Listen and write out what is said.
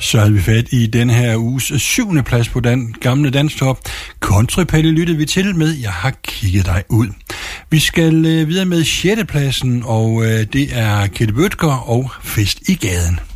Så havde vi fat i den her uges 7. plads på den gamle danstop. Countrypalle lyttede vi til med Jeg har kigget dig ud. Vi skal videre med 6. pladsen, og det er Kette Bødker og Fest i gaden.